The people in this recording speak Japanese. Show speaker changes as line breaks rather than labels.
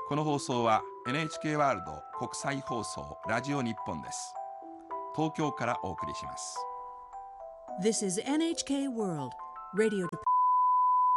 この放送は NHK ワールド国際放送ラジオ日本です。東京からお送りします。
This is NHK World Radio